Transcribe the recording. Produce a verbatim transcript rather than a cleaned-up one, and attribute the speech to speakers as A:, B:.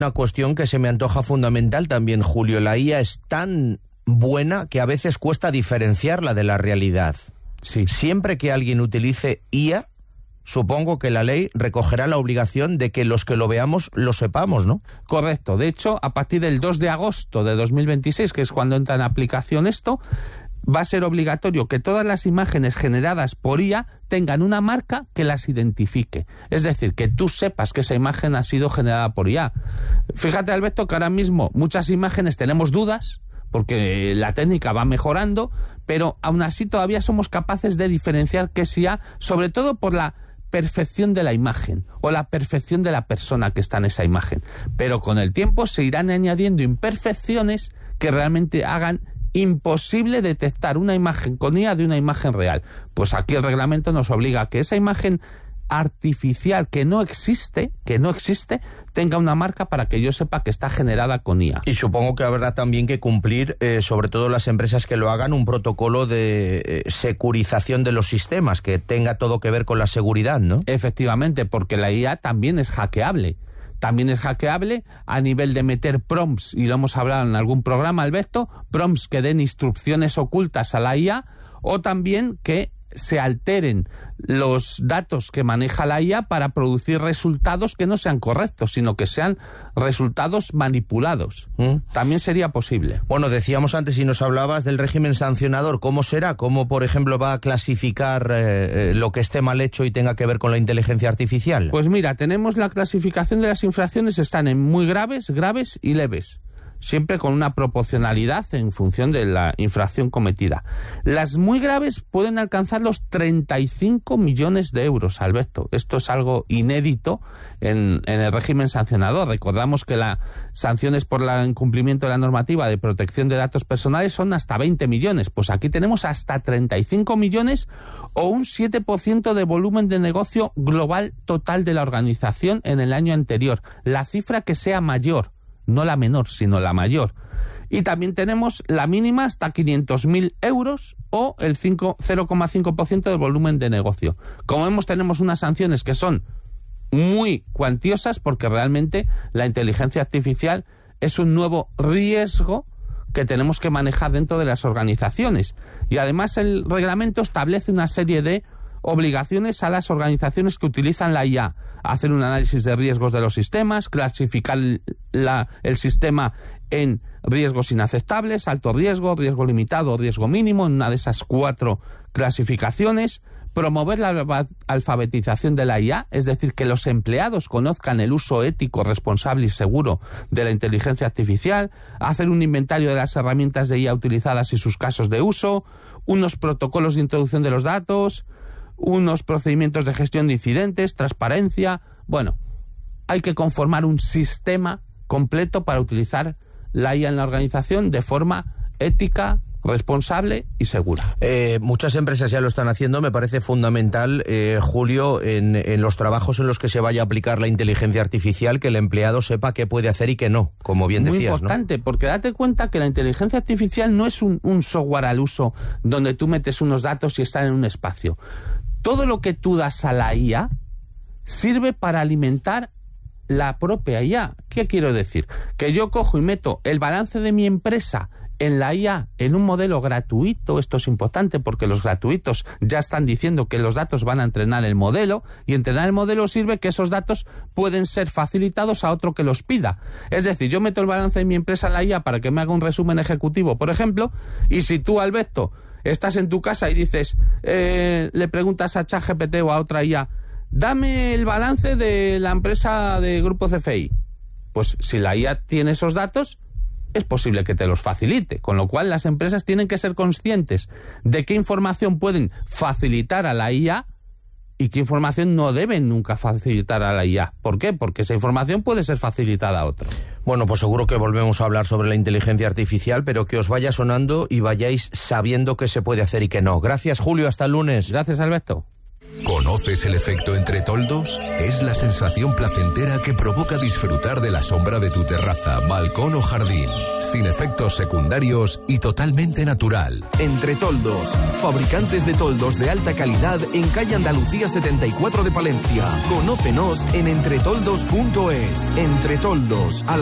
A: Una cuestión que se me antoja fundamental también, Julio. La I A es tan buena que a veces cuesta diferenciarla de la realidad.
B: Sí.
A: Siempre que alguien utilice I A, supongo que la ley recogerá la obligación de que los que lo veamos lo sepamos, ¿no?
B: Correcto. De hecho, a partir del dos de agosto de dos mil veintiséis, que es cuando entra en aplicación esto, va a ser obligatorio que todas las imágenes generadas por I A tengan una marca que las identifique. Es decir, que tú sepas que esa imagen ha sido generada por I A. Fíjate, Alberto, que ahora mismo muchas imágenes tenemos dudas, porque la técnica va mejorando, pero aún así todavía somos capaces de diferenciar qué es I A, sobre todo por la perfección de la imagen o la perfección de la persona que está en esa imagen. Pero con el tiempo se irán añadiendo imperfecciones que realmente hagan imposible detectar una imagen con I A de una imagen real. Pues aquí el reglamento nos obliga a que esa imagen artificial que no existe, que no existe, tenga una marca para que yo sepa que está generada con I A.
A: Y supongo que habrá también que cumplir, eh, sobre todo las empresas que lo hagan, un protocolo de eh, securización de los sistemas, que tenga todo que ver con la seguridad, ¿no?
B: Efectivamente, porque la I A también es hackeable. También es hackeable a nivel de meter prompts, y lo hemos hablado en algún programa, Alberto, prompts que den instrucciones ocultas a la I A, o también que se alteren los datos que maneja la I A para producir resultados que no sean correctos, sino que sean resultados manipulados. ¿Mm? También sería posible.
A: Bueno, decíamos antes y nos hablabas del régimen sancionador. ¿Cómo será? ¿Cómo, por ejemplo, va a clasificar eh, lo que esté mal hecho y tenga que ver con la inteligencia artificial?
B: Pues mira, tenemos la clasificación de las infracciones, están en muy graves, graves y leves. Siempre con una proporcionalidad en función de la infracción cometida. Las muy graves pueden alcanzar los treinta y cinco millones de euros, Alberto. Esto es algo inédito en, en el régimen sancionador. Recordamos que las sanciones por el incumplimiento de la normativa de protección de datos personales son hasta veinte millones. Pues aquí tenemos hasta treinta y cinco millones o un siete por ciento de volumen de negocio global total de la organización en el año anterior. La cifra que sea mayor. No la menor, sino la mayor. Y también tenemos la mínima hasta quinientos mil euros o el cero coma cinco por ciento del volumen de negocio. Como vemos, tenemos unas sanciones que son muy cuantiosas porque realmente la inteligencia artificial es un nuevo riesgo que tenemos que manejar dentro de las organizaciones. Y además el reglamento establece una serie de obligaciones a las organizaciones que utilizan la I A. Hacer un análisis de riesgos de los sistemas, clasificar la, el sistema en riesgos inaceptables, alto riesgo, riesgo limitado, riesgo mínimo, en una de esas cuatro clasificaciones, promover la alfabetización de la I A, es decir, que los empleados conozcan el uso ético, responsable y seguro de la inteligencia artificial, hacer un inventario de las herramientas de I A utilizadas y sus casos de uso, unos protocolos de introducción de los datos, unos procedimientos de gestión de incidentes, transparencia. Bueno, hay que conformar un sistema completo para utilizar la I A en la organización de forma ética, responsable y segura.
A: Eh, muchas empresas ya lo están haciendo. Me parece fundamental, eh, Julio, en, en los trabajos en los que se vaya a aplicar la inteligencia artificial, que el empleado sepa qué puede hacer y qué no, como bien
B: Muy
A: decías. Muy
B: importante,
A: ¿no?
B: Porque date cuenta que la inteligencia artificial no es un, un software al uso donde tú metes unos datos y están en un espacio. Todo lo que tú das a la I A sirve para alimentar la propia I A. ¿Qué quiero decir? Que yo cojo y meto el balance de mi empresa en la I A en un modelo gratuito. Esto es importante porque los gratuitos ya están diciendo que los datos van a entrenar el modelo, y entrenar el modelo sirve que esos datos pueden ser facilitados a otro que los pida. Es decir, yo meto el balance de mi empresa en la I A para que me haga un resumen ejecutivo, por ejemplo, y si tú, Alberto, estás en tu casa y dices, eh, le preguntas a ChatGPT o a otra I A, dame el balance de la empresa de Grupo C F I. Pues si la I A tiene esos datos, es posible que te los facilite. Con lo cual las empresas tienen que ser conscientes de qué información pueden facilitar a la I A y qué información no deben nunca facilitar a la I A. ¿Por qué? Porque esa información puede ser facilitada a otro.
A: Bueno, pues seguro que volvemos a hablar sobre la inteligencia artificial, pero que os vaya sonando y vayáis sabiendo qué se puede hacer y qué no. Gracias, Julio. Hasta el lunes.
B: Gracias, Alberto.
C: ¿Conoces el efecto entre toldos? Es la sensación placentera que provoca disfrutar de la sombra de tu terraza, balcón o jardín, sin efectos secundarios y totalmente natural.
D: Entre Toldos, fabricantes de toldos de alta calidad en calle Andalucía setenta y cuatro de Palencia. Conócenos en entretoldos punto es. Entre Toldos, a